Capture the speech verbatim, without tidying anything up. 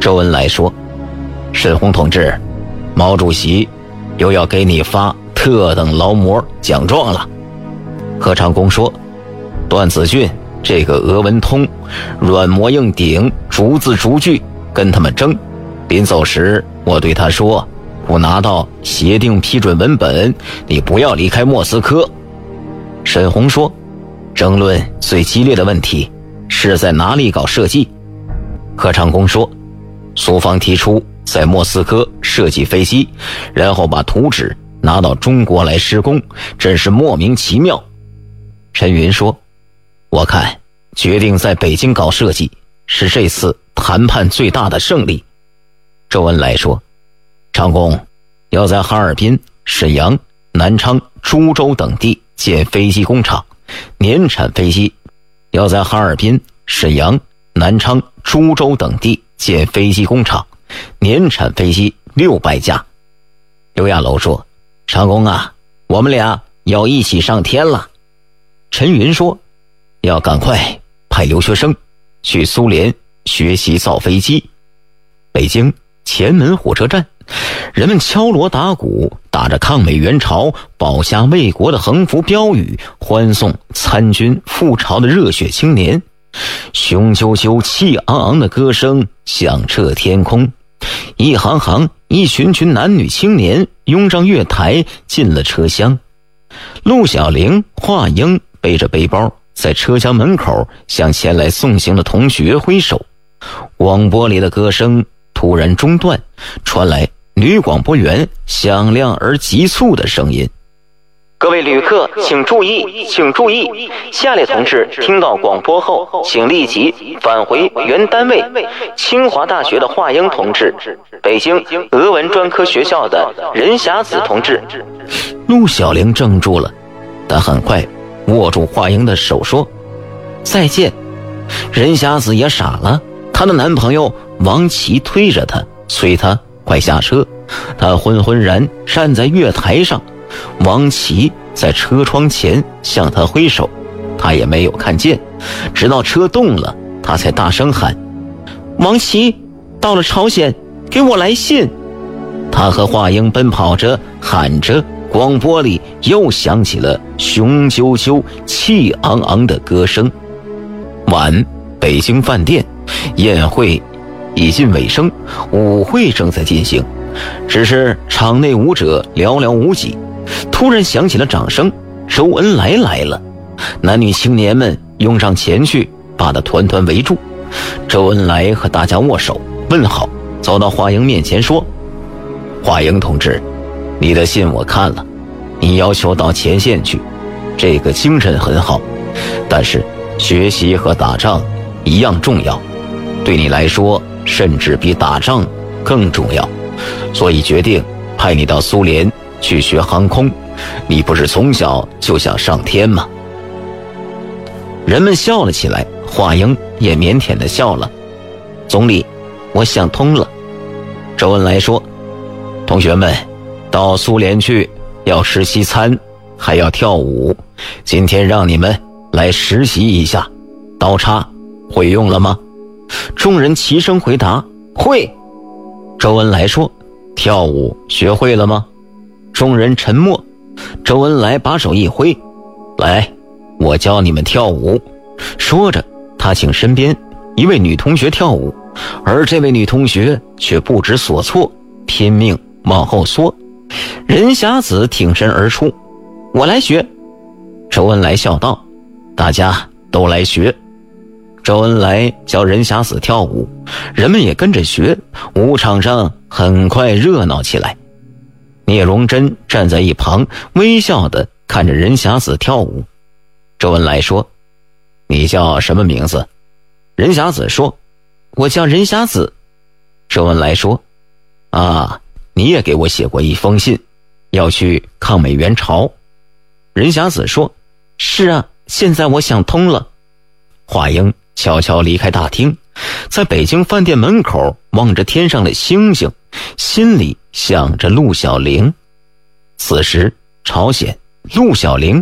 周恩来说：“沈鸿同志，毛主席又要给你发特等劳模奖状了。”贺长工说：“段子俊这个俄文通，软磨硬顶，逐字逐句跟他们争。临走时我对他说，不拿到协定批准文本，你不要离开莫斯科。”沈鸿说：“争论最激烈的问题是在哪里搞设计？”贺长工说：“苏方提出在莫斯科设计飞机，然后把图纸拿到中国来施工，真是莫名其妙。”陈云说：“我看决定在北京搞设计是这次谈判最大的胜利。”周恩来说：“长工要在哈尔滨、沈阳、南昌、株洲等地建飞机工厂，年产飞机要在哈尔滨、沈阳、南昌、株洲等地建飞机工厂，年产飞机六百架。”刘亚楼说：“长工啊，我们俩要一起上天了。”陈云说：“要赶快派留学生去苏联学习造飞机。”北京前门火车站，人们敲锣打鼓，打着抗美援朝、保家卫国的横幅标语，欢送参军赴朝的热血青年。雄赳赳气昂昂的歌声响彻天空，一行行一群群男女青年拥上月台进了车厢。陆小玲、华英背着背包在车厢门口向前来送行的同学挥手。广播里的歌声突然中断，传来女广播员响亮而急促的声音：“各位旅客请注意，请注意，下列同志听到广播后请立即返回原单位。清华大学的华英同志，北京俄文专科学校的任霞子同志。”陆小玲怔住了，但很快握住华英的手说：“再见。”任霞子也傻了，她的男朋友王琦推着她，催她快下车。她昏昏然站在月台上，王琦在车窗前向她挥手，她也没有看见，直到车动了，她才大声喊：“王琦，到了朝鲜，给我来信。”她和华英奔跑着喊着，广播里又响起了雄赳赳气昂昂的歌声。晚，北京饭店，宴会已近尾声，舞会正在进行，只是场内舞者寥寥无几。突然响起了掌声，周恩来来了。男女青年们拥上前去，把他团团围住。周恩来和大家握手问好，走到华英面前说：“华英同志，你的信我看了，你要求到前线去，这个精神很好，但是学习和打仗一样重要，对你来说甚至比打仗更重要，所以决定派你到苏联去学航空。你不是从小就想上天吗？”人们笑了起来，华英也腼腆地笑了：“总理，我想通了。”周恩来说：“同学们，到苏联去要吃西餐，还要跳舞，今天让你们来实习一下。刀叉会用了吗？”众人齐声回答：“会。”周恩来说：“跳舞学会了吗？”众人沉默。周恩来把手一挥：“来，我教你们跳舞。”说着，他请身边一位女同学跳舞，而这位女同学却不知所措，拼命往后缩。任霞子挺身而出：“我来学。”周恩来笑道：“大家都来学。”周恩来教任霞子跳舞，人们也跟着学，舞场上很快热闹起来。聂荣臻站在一旁，微笑地看着任霞子跳舞。周恩来说：“你叫什么名字？”任霞子说：“我叫任霞子。”周恩来说：“啊，你也给我写过一封信，要去抗美援朝。”任霞子说：“是啊，现在我想通了。”华英悄悄离开大厅，在北京饭店门口望着天上的星星，心里想着陆小玲。此时朝鲜，陆小玲